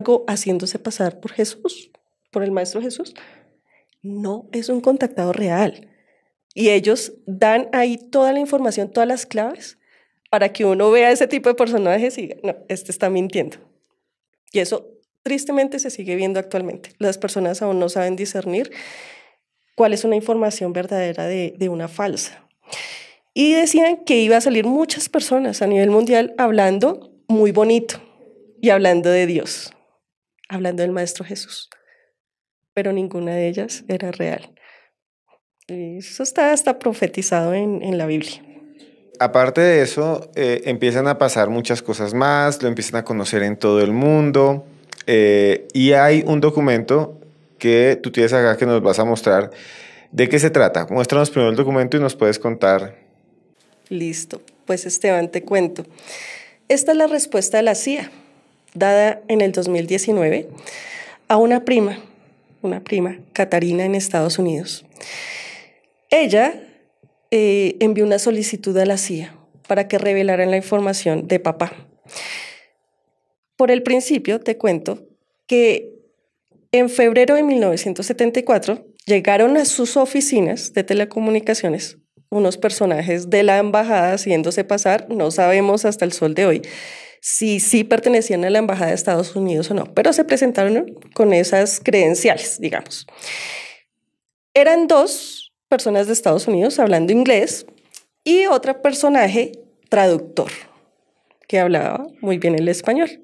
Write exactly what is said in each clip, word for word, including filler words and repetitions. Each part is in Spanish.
algo haciéndose pasar por Jesús, por el Maestro Jesús. No, es un contactado real. Y ellos dan ahí toda la información, todas las claves, para que uno vea ese tipo de personajes y diga, no, este está mintiendo. Y eso tristemente se sigue viendo actualmente. Las personas aún no saben discernir cuál es una información verdadera de, de una falsa. Y decían que iba a salir muchas personas a nivel mundial hablando muy bonito y hablando de Dios, hablando del Maestro Jesús. Pero ninguna de ellas era real. Y eso está, está profetizado en, en la Biblia. Aparte de eso, eh, empiezan a pasar muchas cosas más, lo empiezan a conocer en todo el mundo, eh, y hay un documento que tú tienes acá que nos vas a mostrar. ¿De qué se trata? Muéstranos primero el documento y nos puedes contar. Listo, pues Esteban, te cuento. Esta es la respuesta de la C I A, dada en el dos mil diecinueve a una prima, una prima, Catarina, en Estados Unidos. Ella eh, envió una solicitud a la C I A para que revelaran la información de papá. Por el principio, te cuento que en febrero de mil novecientos setenta y cuatro llegaron a sus oficinas de telecomunicaciones unos personajes de la embajada haciéndose pasar, no sabemos hasta el sol de hoy si sí pertenecían a la embajada de Estados Unidos o no, pero se presentaron con esas credenciales, digamos. Eran dos personas de Estados Unidos hablando inglés y otro personaje traductor que hablaba muy bien el español.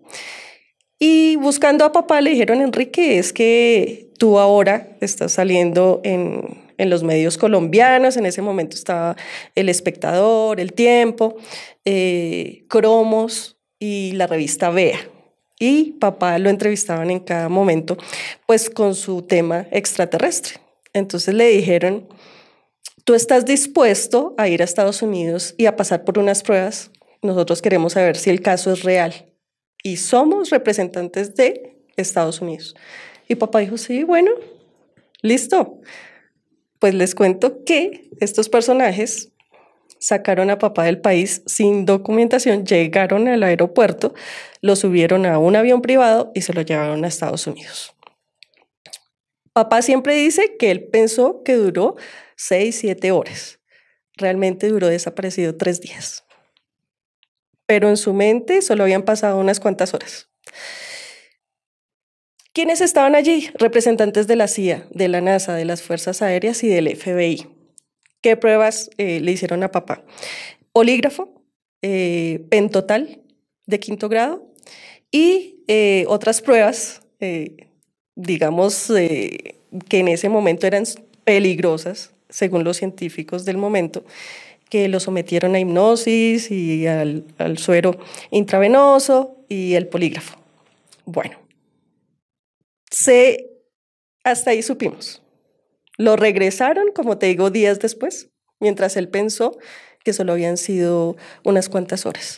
Y buscando a papá le dijeron, Enrique, es que tú ahora estás saliendo en, en los medios colombianos, en ese momento estaba El Espectador, El Tiempo, eh, Cromos y la revista Vea. Y papá lo entrevistaban en cada momento, pues con su tema extraterrestre. Entonces le dijeron, ¿tú estás dispuesto a ir a Estados Unidos y a pasar por unas pruebas? Nosotros queremos saber si el caso es real. Y somos representantes de Estados Unidos. Y papá dijo, sí, bueno, listo. Pues les cuento que estos personajes sacaron a papá del país sin documentación, llegaron al aeropuerto, lo subieron a un avión privado y se lo llevaron a Estados Unidos. Papá siempre dice que él pensó que duró seis, siete horas. Realmente duró desaparecido tres días. Pero en su mente solo habían pasado unas cuantas horas. ¿Quiénes estaban allí? Representantes de la C I A, de la NASA, de las Fuerzas Aéreas y del F B I. ¿Qué pruebas eh, le hicieron a papá? Polígrafo, eh, pentotal de quinto grado y eh, otras pruebas, eh, digamos, eh, que en ese momento eran peligrosas, según los científicos del momento, que lo sometieron a hipnosis y al, al suero intravenoso y el polígrafo. Bueno, se, hasta ahí supimos. Lo regresaron, como te digo, días después, mientras él pensó que solo habían sido unas cuantas horas.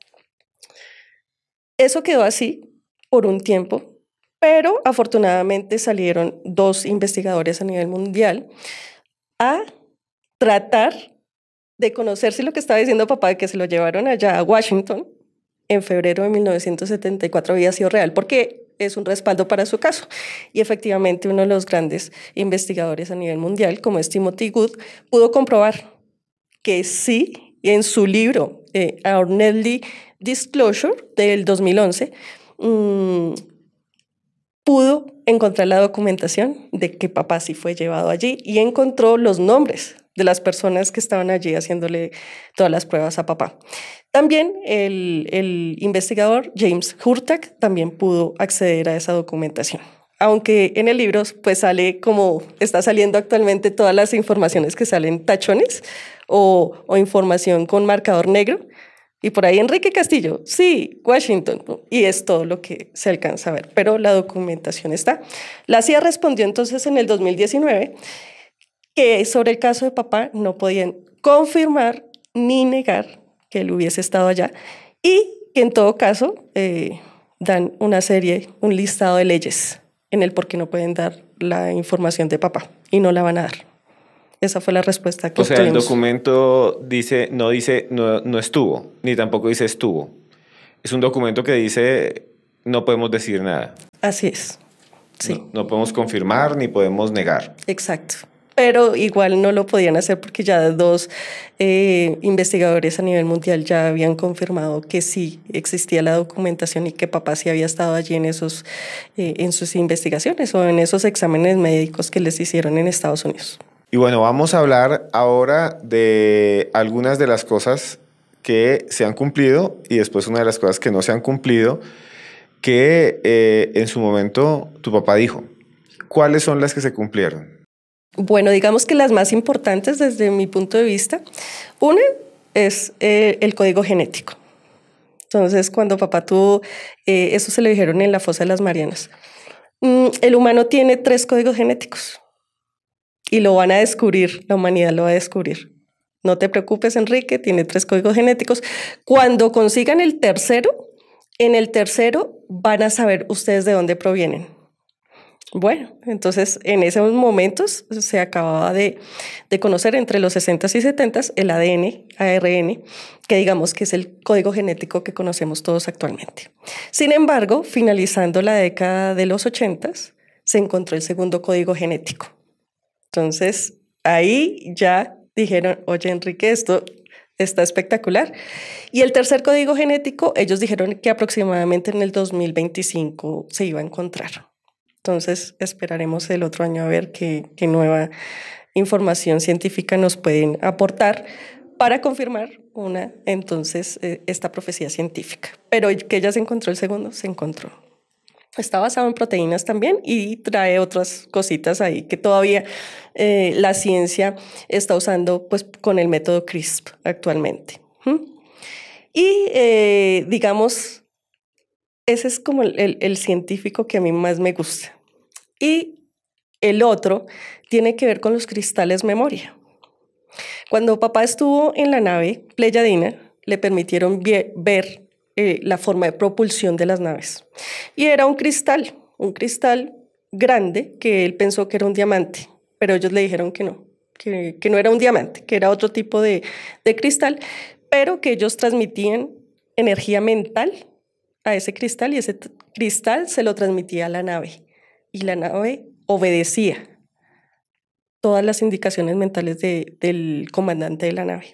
Eso quedó así por un tiempo, pero afortunadamente salieron dos investigadores a nivel mundial a tratar de conocer si lo que estaba diciendo papá, que se lo llevaron allá a Washington en febrero de mil novecientos setenta y cuatro, había sido real, porque es un respaldo para su caso. Y efectivamente uno de los grandes investigadores a nivel mundial, como es Timothy Good, pudo comprobar que sí, en su libro eh, Our Nearly Disclosure del dos mil once, mmm, pudo encontrar la documentación de que papá sí fue llevado allí y encontró los nombres de las personas que estaban allí haciéndole todas las pruebas a papá. También el, el investigador James Hurtak también pudo acceder a esa documentación. Aunque en el libro pues sale como está saliendo actualmente todas las informaciones que salen tachones o, o información con marcador negro. Y por ahí Enrique Castillo, sí, Washington, y es todo lo que se alcanza a ver, pero la documentación está. La C I A respondió entonces en el dos mil diecinueve que sobre el caso de papá no podían confirmar ni negar que él hubiese estado allá y que en todo caso eh, dan una serie, un listado de leyes en el por qué no pueden dar la información de papá y no la van a dar. Esa fue la respuesta que O sea, obtuvimos. El documento dice, no dice, no, no estuvo, ni tampoco dice estuvo. Es un documento que dice no podemos decir nada. Así es. Sí. No, no podemos confirmar ni podemos negar. Exacto. Pero igual no lo podían hacer porque ya dos eh, investigadores a nivel mundial ya habían confirmado que sí existía la documentación y que papá sí había estado allí en, esos, eh, en sus investigaciones o en esos exámenes médicos que les hicieron en Estados Unidos. Y bueno, vamos a hablar ahora de algunas de las cosas que se han cumplido y después una de las cosas que no se han cumplido que eh, en su momento tu papá dijo. ¿Cuáles son las que se cumplieron? Bueno, digamos que las más importantes desde mi punto de vista, una es eh, el código genético. Entonces, cuando papá tuvo, eh, eso se le dijeron en la fosa de las Marianas, mm, el humano tiene tres códigos genéticos y lo van a descubrir, la humanidad lo va a descubrir. No te preocupes, Enrique, tiene tres códigos genéticos. Cuando consigan el tercero, en el tercero van a saber ustedes de dónde provienen. Bueno, entonces en esos momentos se acababa de, de conocer entre los sesentas y setentas el A D N, A R N, que digamos que es el código genético que conocemos todos actualmente. Sin embargo, finalizando la década de los ochentas, se encontró el segundo código genético. Entonces ahí ya dijeron, oye Enrique, esto está espectacular. Y el tercer código genético, ellos dijeron que aproximadamente en el dos mil veinticinco se iba a encontrar. Entonces esperaremos el otro año a ver qué, qué nueva información científica nos pueden aportar para confirmar una, entonces, eh, esta profecía científica. Pero que ya se encontró el segundo, se encontró. Está basado en proteínas también y trae otras cositas ahí que todavía eh, la ciencia está usando pues, con el método CRISPR actualmente. ¿Mm? Y eh, digamos... Ese es como el, el, el científico que a mí más me gusta. Y el otro tiene que ver con los cristales memoria. Cuando papá estuvo en la nave Pleiadiana, le permitieron ver eh, la forma de propulsión de las naves. Y era un cristal, un cristal grande que él pensó que era un diamante, pero ellos le dijeron que no, que, que no era un diamante, que era otro tipo de, de cristal, pero que ellos transmitían energía mental a ese cristal y ese cristal se lo transmitía a la nave y la nave obedecía todas las indicaciones mentales de, del comandante de la nave.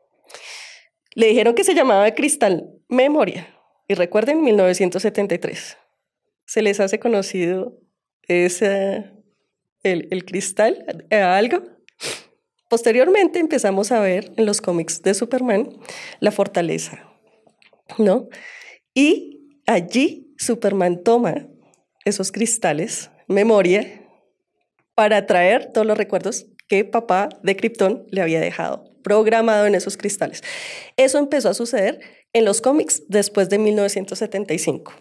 Le dijeron que se llamaba cristal memoria y recuerden mil novecientos setenta y tres. ¿Se les hace conocido ese, el, el cristal a algo? Posteriormente empezamos a ver en los cómics de Superman la fortaleza, ¿no? Y allí Superman toma esos cristales, memoria, para traer todos los recuerdos que papá de Krypton le había dejado programado en esos cristales. Eso empezó a suceder en los cómics después de mil novecientos setenta y cinco.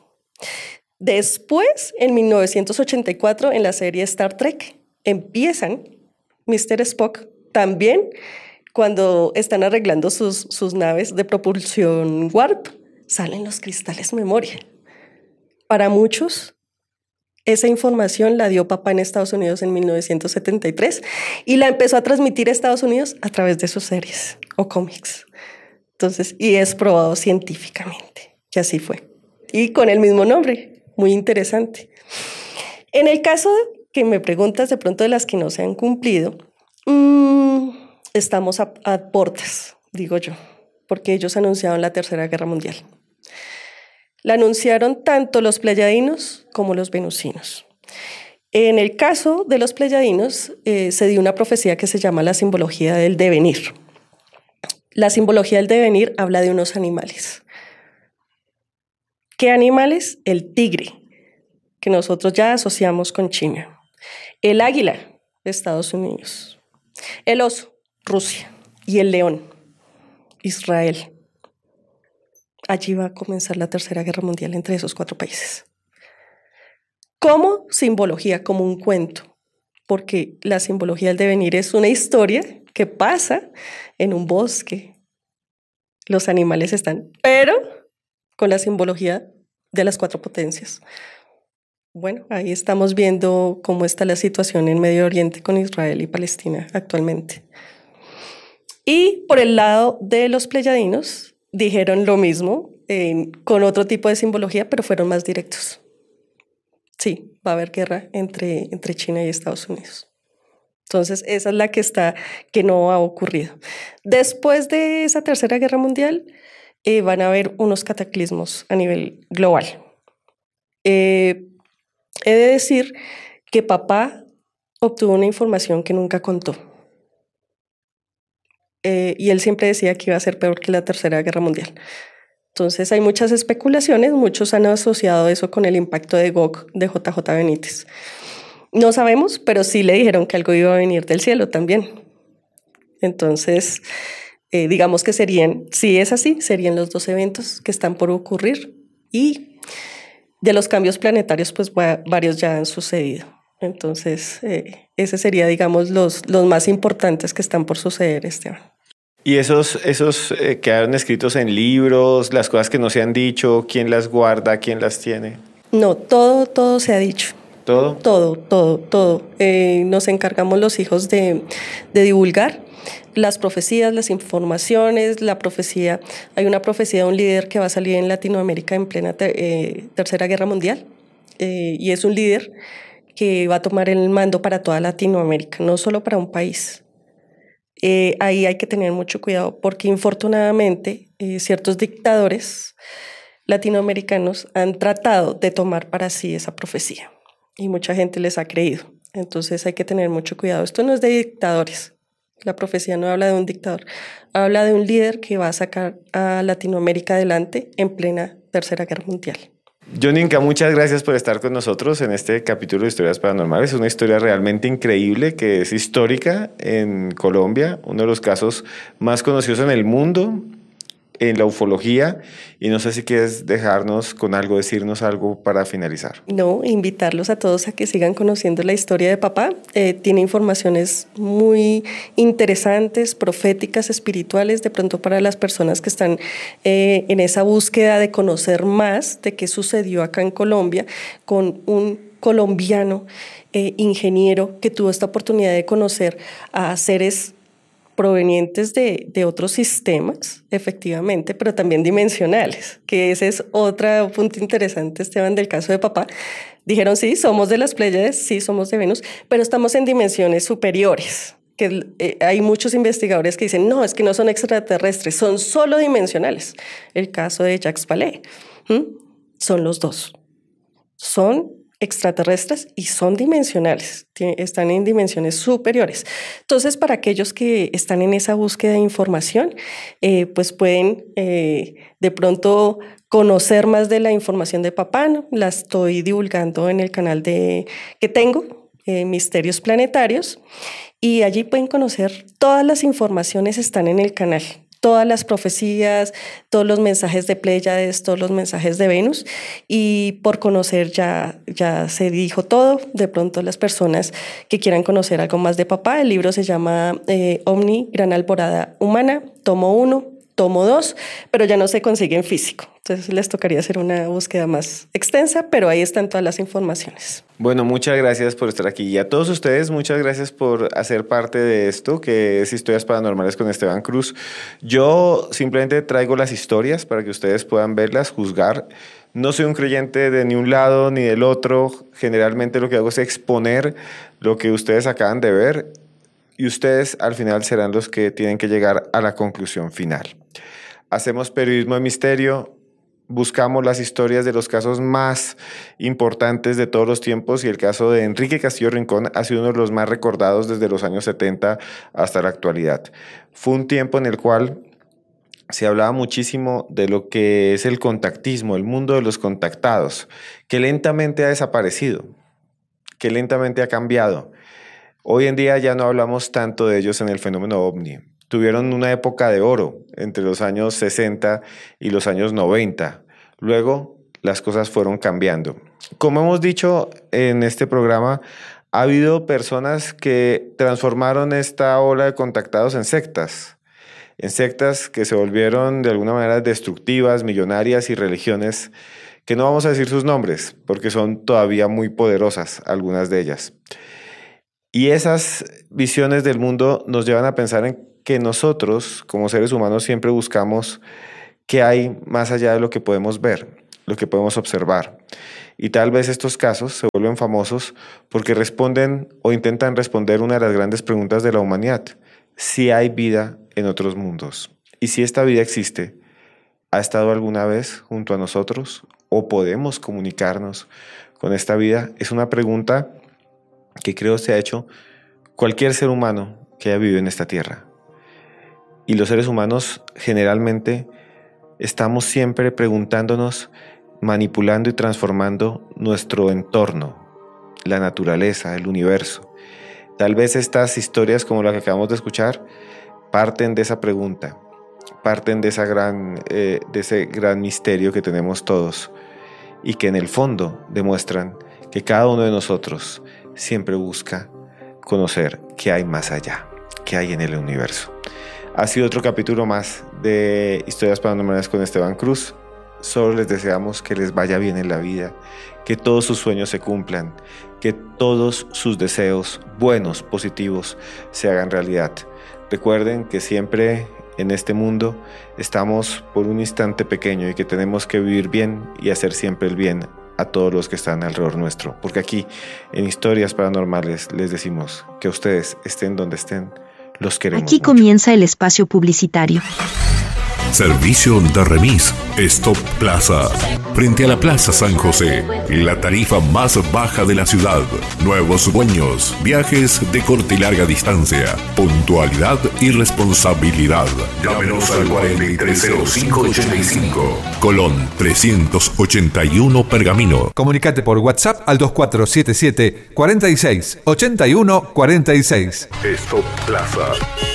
Después, en mil novecientos ochenta y cuatro, en la serie Star Trek, empiezan mister Spock también cuando están arreglando sus, sus naves de propulsión warp, salen los cristales memoria. Para muchos, esa información la dio papá en Estados Unidos en mil novecientos setenta y tres y la empezó a transmitir a Estados Unidos a través de sus series o cómics. Entonces, y es probado científicamente que así fue. Y con el mismo nombre, muy interesante. En el caso que me preguntas de pronto de las que no se han cumplido, mmm, estamos a, a puertas, digo yo, porque ellos anunciaron la Tercera Guerra Mundial. La anunciaron tanto los pleiadianos como los venusinos. En el caso de los pleiadianos, eh, se dio una profecía que se llama la simbología del devenir. La simbología del devenir habla de unos animales. ¿Qué animales? El tigre, que nosotros ya asociamos con China. El águila, Estados Unidos. El oso, Rusia. Y el león, Israel. Allí va a comenzar la Tercera Guerra Mundial entre esos cuatro países. Como simbología, como un cuento, porque la simbología del devenir es una historia que pasa en un bosque. Los animales están, pero con la simbología de las cuatro potencias. Bueno, ahí estamos viendo cómo está la situación en Medio Oriente con Israel y Palestina actualmente. Y por el lado de los pleiadianos, dijeron lo mismo, eh, con otro tipo de simbología, pero fueron más directos. Sí, va a haber guerra entre, entre China y Estados Unidos. Entonces, esa es la que está, que no ha ocurrido. Después de esa Tercera Guerra Mundial, eh, van a haber unos cataclismos a nivel global. Eh, he de decir que papá obtuvo una información que nunca contó. Eh, y él siempre decía que iba a ser peor que la Tercera Guerra Mundial. Entonces, hay muchas especulaciones, muchos han asociado eso con el impacto de Gog de J J Benítez. No sabemos, pero sí le dijeron que algo iba a venir del cielo también. Entonces, eh, digamos que serían, si es así, serían los dos eventos que están por ocurrir. Y de los cambios planetarios, pues va, varios ya han sucedido. Entonces, eh, ese sería, digamos, los, los más importantes que están por suceder, Esteban. ¿Y esos, esos eh, quedaron escritos en libros, las cosas que no se han dicho, quién las guarda, quién las tiene? No, todo, todo se ha dicho. ¿Todo? Todo, todo, todo. Eh, nos encargamos los hijos de, de divulgar las profecías, las informaciones, la profecía. Hay una profecía de un líder que va a salir en Latinoamérica en plena ter, eh, Tercera Guerra Mundial, eh, y es un líder que va a tomar el mando para toda Latinoamérica, no solo para un país. Eh, ahí hay que tener mucho cuidado porque infortunadamente eh, ciertos dictadores latinoamericanos han tratado de tomar para sí esa profecía. Y mucha gente les ha creído. Entonces hay que tener mucho cuidado. Esto no es de dictadores. La profecía no habla de un dictador. Habla de un líder que va a sacar a Latinoamérica adelante en plena Tercera Guerra Mundial. Johnny Inca, muchas gracias por estar con nosotros en este capítulo de Historias Paranormales. Es una historia realmente increíble que es histórica en Colombia, uno de los casos más conocidos en el mundo en la ufología, y no sé si quieres dejarnos con algo, decirnos algo para finalizar. No, invitarlos a todos a que sigan conociendo la historia de papá. Eh, tiene informaciones muy interesantes, proféticas, espirituales, de pronto para las personas que están eh, en esa búsqueda de conocer más de qué sucedió acá en Colombia con un colombiano eh, ingeniero que tuvo esta oportunidad de conocer a seres provenientes de, de otros sistemas, efectivamente, pero también dimensionales, que ese es otro punto interesante, Esteban, del caso de papá. Dijeron, sí, somos de las Pléyades, sí, somos de Venus, pero estamos en dimensiones superiores. Que eh, hay muchos investigadores que dicen, no, es que no son extraterrestres, son solo dimensionales. El caso de Jacques Vallée, ¿m? Son los dos. Son extraterrestres y son dimensionales, están en dimensiones superiores. Entonces, para aquellos que están en esa búsqueda de información, eh, pues pueden eh, de pronto conocer más de la información de papá, ¿no? La estoy divulgando en el canal de, que tengo, eh, Misterios Planetarios, y allí pueden conocer todas las informaciones, están en el canal. Todas las profecías, todos los mensajes de Pléyades, todos los mensajes de Venus, y por conocer ya, ya se dijo todo. De pronto las personas que quieran conocer algo más de papá, el libro se llama eh, Omni, Gran Alborada Humana, tomo uno, tomo dos, pero ya no se consigue en físico. Entonces les tocaría hacer una búsqueda más extensa, pero ahí están todas las informaciones. Bueno, muchas gracias por estar aquí. Y a todos ustedes, muchas gracias por hacer parte de esto, que es Historias Paranormales con Esteban Cruz. Yo simplemente traigo las historias para que ustedes puedan verlas, juzgar. No soy un creyente de ni un lado ni del otro. Generalmente lo que hago es exponer lo que ustedes acaban de ver, y ustedes al final serán los que tienen que llegar a la conclusión final. Hacemos periodismo de misterio, buscamos las historias de los casos más importantes de todos los tiempos, y el caso de Enrique Castillo Rincón ha sido uno de los más recordados desde los años setenta hasta la actualidad. Fue un tiempo en el cual se hablaba muchísimo de lo que es el contactismo, el mundo de los contactados, que lentamente ha desaparecido, que lentamente ha cambiado. Hoy en día ya no hablamos tanto de ellos en el fenómeno ovni. Tuvieron una época de oro entre los años sesenta y los años noventa. Luego las cosas fueron cambiando. Como hemos dicho en este programa, ha habido personas que transformaron esta ola de contactados en sectas. En sectas que se volvieron de alguna manera destructivas, millonarias, y religiones que no vamos a decir sus nombres porque son todavía muy poderosas, algunas de ellas. Y esas visiones del mundo nos llevan a pensar en que nosotros, como seres humanos, siempre buscamos qué hay más allá de lo que podemos ver, lo que podemos observar. Y tal vez estos casos se vuelven famosos porque responden o intentan responder una de las grandes preguntas de la humanidad: si hay vida en otros mundos. Y si esta vida existe, ¿ha estado alguna vez junto a nosotros? ¿O podemos comunicarnos con esta vida? Es una pregunta que creo se ha hecho cualquier ser humano que haya vivido en esta tierra. Y los seres humanos generalmente estamos siempre preguntándonos, manipulando y transformando nuestro entorno, la naturaleza, el universo. Tal vez estas historias como la que acabamos de escuchar parten de esa pregunta, parten de, esa gran, eh, de ese gran misterio que tenemos todos y que en el fondo demuestran que cada uno de nosotros siempre busca conocer qué hay más allá, qué hay en el universo. Ha sido otro capítulo más de Historias Paranormales con Esteban Cruz. Solo les deseamos que les vaya bien en la vida, que todos sus sueños se cumplan, que todos sus deseos buenos, positivos, se hagan realidad. Recuerden que siempre en este mundo estamos por un instante pequeño y que tenemos que vivir bien y hacer siempre el bien a todos los que están alrededor nuestro. Porque aquí, en Historias Paranormales, les decimos que ustedes estén donde estén, los queremos Aquí mucho. Comienza el espacio publicitario. Servicio de remis Stop Plaza. Frente a la Plaza San José, la tarifa más baja de la ciudad. Nuevos dueños, viajes de corta y larga distancia, puntualidad y responsabilidad. Llámenos al cuarenta y tres cero cinco ochenta y cinco. Colón trescientos ochenta y uno Pergamino. Comunicate por WhatsApp al dos cuatro siete siete, cuarenta y seis, ochenta y uno, cuarenta y seis. Stop Plaza.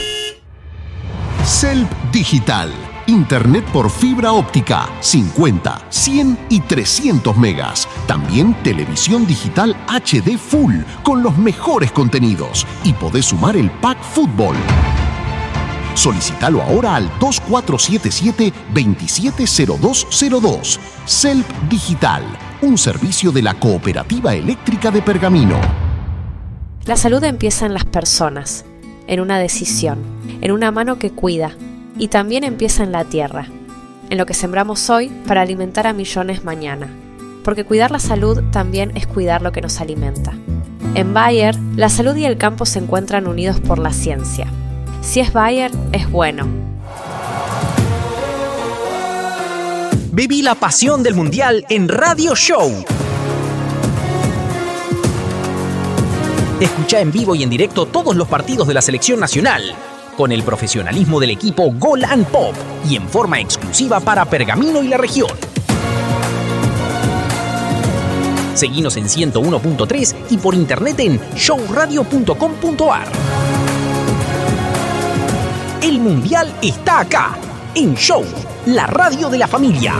Celp Digital. Internet por fibra óptica, cincuenta, cien y trescientos megas. También televisión digital H D Full con los mejores contenidos. Y podés sumar el pack fútbol. Solicítalo ahora al dos cuatro siete siete, veintisiete cero dos cero dos. Celp Digital, un servicio de la Cooperativa Eléctrica de Pergamino. La salud empieza en las personas, en una decisión, en una mano que cuida. Y también empieza en la tierra, en lo que sembramos hoy para alimentar a millones mañana. Porque cuidar la salud también es cuidar lo que nos alimenta. En Bayer, la salud y el campo se encuentran unidos por la ciencia. Si es Bayer, es bueno. Viví la pasión del Mundial en Radio Show. Escucha en vivo y en directo todos los partidos de la selección nacional, con el profesionalismo del equipo Gol and Pop y en forma exclusiva para Pergamino y la región. Seguinos en ciento uno punto tres y por internet en show radio punto com punto a r. El Mundial está acá, en Show, la radio de la familia.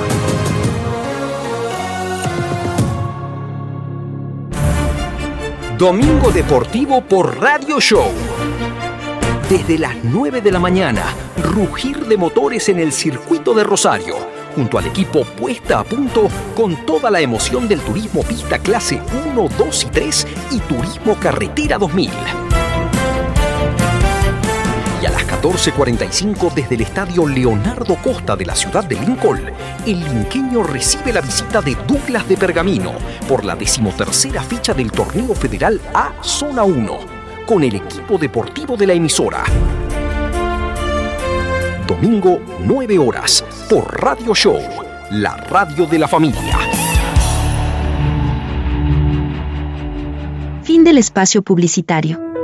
Domingo Deportivo por Radio Show. Desde las nueve de la mañana, rugir de motores en el circuito de Rosario, junto al equipo puesta a punto con toda la emoción del turismo pista clase uno, dos y tres y turismo carretera dos mil. Y a las catorce cuarenta y cinco desde el estadio Leonardo Costa de la ciudad de Lincoln, el linqueño recibe la visita de Douglas de Pergamino por la decimotercera fecha del torneo federal A Zona uno. Con el equipo deportivo de la emisora. Domingo, nueve horas, por Radio Show, la radio de la familia. Fin del espacio publicitario.